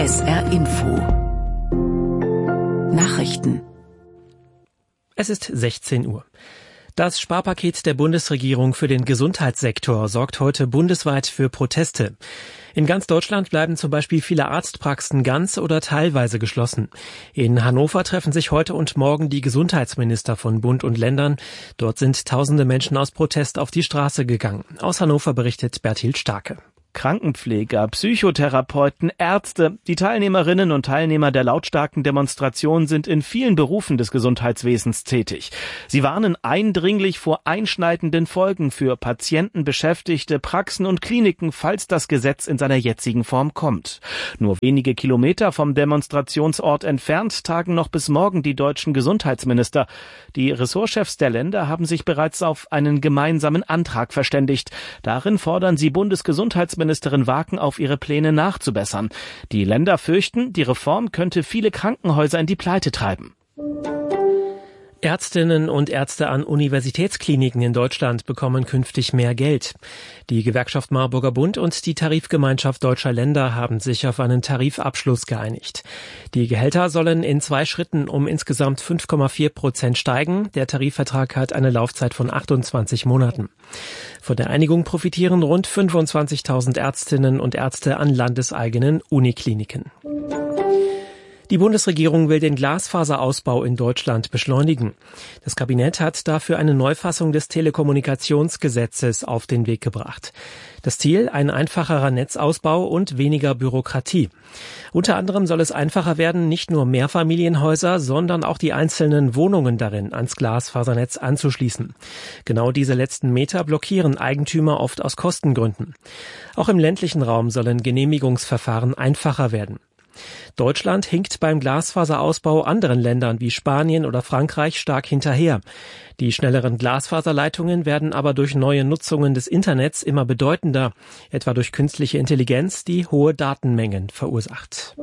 SR Info Nachrichten. Es ist 16 Uhr. Das Sparpaket der Bundesregierung für den Gesundheitssektor sorgt heute bundesweit für Proteste. In ganz Deutschland bleiben zum Beispiel viele Arztpraxen ganz oder teilweise geschlossen. In Hannover treffen sich heute und morgen die Gesundheitsminister von Bund und Ländern. Dort sind tausende Menschen aus Protest auf die Straße gegangen. Aus Hannover berichtet Berthild Starke. Krankenpfleger, Psychotherapeuten, Ärzte, die Teilnehmerinnen und Teilnehmer der lautstarken Demonstration sind in vielen Berufen des Gesundheitswesens tätig. Sie warnen eindringlich vor einschneidenden Folgen für Patienten, Beschäftigte, Praxen und Kliniken, falls das Gesetz in seiner jetzigen Form kommt. Nur wenige Kilometer vom Demonstrationsort entfernt tagen noch bis morgen die deutschen Gesundheitsminister. Die Ressortchefs der Länder haben sich bereits auf einen gemeinsamen Antrag verständigt. Darin fordern sie Bundesgesundheitsministerin Waken auf, ihre Pläne nachzubessern. Die Länder fürchten, die Reform könnte viele Krankenhäuser in die Pleite treiben. Ärztinnen und Ärzte an Universitätskliniken in Deutschland bekommen künftig mehr Geld. Die Gewerkschaft Marburger Bund und die Tarifgemeinschaft Deutscher Länder haben sich auf einen Tarifabschluss geeinigt. Die Gehälter sollen in 2 Schritten um insgesamt 5,4% steigen. Der Tarifvertrag hat eine Laufzeit von 28 Monaten. Von der Einigung profitieren rund 25.000 Ärztinnen und Ärzte an landeseigenen Unikliniken. Die Bundesregierung will den Glasfaserausbau in Deutschland beschleunigen. Das Kabinett hat dafür eine Neufassung des Telekommunikationsgesetzes auf den Weg gebracht. Das Ziel: ein einfacherer Netzausbau und weniger Bürokratie. Unter anderem soll es einfacher werden, nicht nur Mehrfamilienhäuser, sondern auch die einzelnen Wohnungen darin ans Glasfasernetz anzuschließen. Genau diese letzten Meter blockieren Eigentümer oft aus Kostengründen. Auch im ländlichen Raum sollen Genehmigungsverfahren einfacher werden. Deutschland hinkt beim Glasfaserausbau anderen Ländern wie Spanien oder Frankreich stark hinterher. Die schnelleren Glasfaserleitungen werden aber durch neue Nutzungen des Internets immer bedeutender, etwa durch künstliche Intelligenz, die hohe Datenmengen verursacht.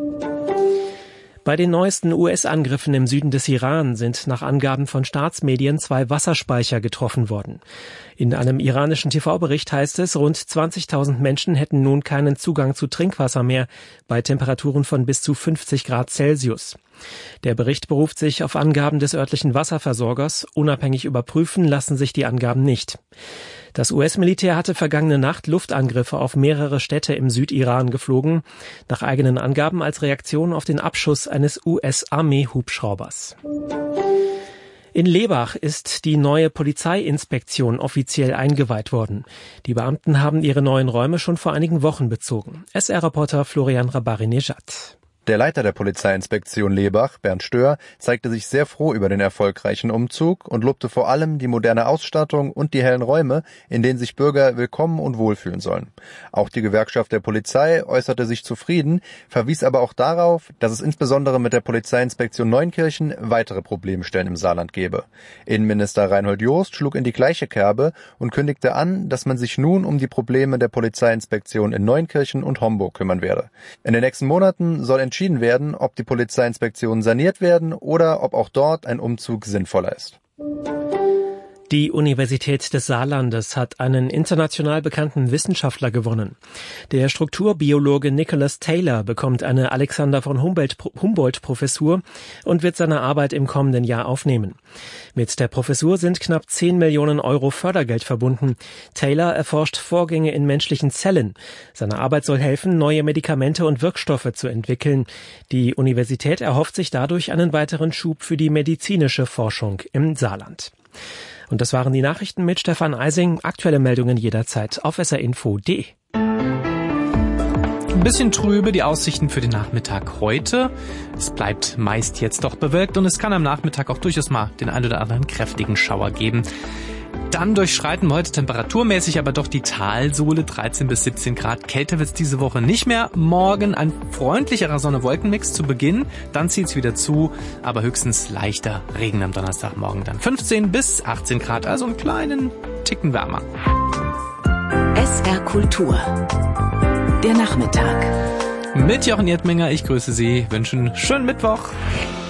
Bei den neuesten US-Angriffen im Süden des Iran sind nach Angaben von Staatsmedien 2 Wasserspeicher getroffen worden. In einem iranischen TV-Bericht heißt es, rund 20.000 Menschen hätten nun keinen Zugang zu Trinkwasser mehr bei Temperaturen von bis zu 50 Grad Celsius. Der Bericht beruft sich auf Angaben des örtlichen Wasserversorgers. Unabhängig überprüfen lassen sich die Angaben nicht. Das US-Militär hatte vergangene Nacht Luftangriffe auf mehrere Städte im Südiran geflogen, nach eigenen Angaben als Reaktion auf den Abschuss eines US-Armee-Hubschraubers. In Lebach ist die neue Polizeiinspektion offiziell eingeweiht worden. Die Beamten haben ihre neuen Räume schon vor einigen Wochen bezogen. SR-Reporter Florian Rabari-Nejad. Der Leiter der Polizeiinspektion Lebach, Bernd Stör, zeigte sich sehr froh über den erfolgreichen Umzug und lobte vor allem die moderne Ausstattung und die hellen Räume, in denen sich Bürger willkommen und wohlfühlen sollen. Auch die Gewerkschaft der Polizei äußerte sich zufrieden, verwies aber auch darauf, dass es insbesondere mit der Polizeiinspektion Neunkirchen weitere Problemstellen im Saarland gebe. Innenminister Reinhold Jost schlug in die gleiche Kerbe und kündigte an, dass man sich nun um die Probleme der Polizeiinspektion in Neunkirchen und Homburg kümmern werde. In den nächsten Monaten soll entschieden werden, ob die Polizeiinspektionen saniert werden oder ob auch dort ein Umzug sinnvoller ist. Die Universität des Saarlandes hat einen international bekannten Wissenschaftler gewonnen. Der Strukturbiologe Nicholas Taylor bekommt eine Alexander von Humboldt-Professur und wird seine Arbeit im kommenden Jahr aufnehmen. Mit der Professur sind knapp 10 Millionen Euro Fördergeld verbunden. Taylor erforscht Vorgänge in menschlichen Zellen. Seine Arbeit soll helfen, neue Medikamente und Wirkstoffe zu entwickeln. Die Universität erhofft sich dadurch einen weiteren Schub für die medizinische Forschung im Saarland. Und das waren die Nachrichten mit Stefan Eising. Aktuelle Meldungen jederzeit auf srinfo.de. Ein bisschen trübe die Aussichten für den Nachmittag heute. Es bleibt meist jetzt doch bewölkt und es kann am Nachmittag auch durchaus mal den ein oder anderen kräftigen Schauer geben. Dann durchschreiten wir heute temperaturmäßig aber doch die Talsohle, 13 bis 17 Grad. Kälter wird es diese Woche nicht mehr. Morgen ein freundlicherer Sonne-Wolken-Mix zu Beginn. Dann zieht es wieder zu, aber höchstens leichter Regen am Donnerstagmorgen. Dann 15 bis 18 Grad, also einen kleinen Ticken wärmer. SR Kultur. Der Nachmittag. Mit Jochen Erdminger, ich grüße Sie, wünsche einen schönen Mittwoch.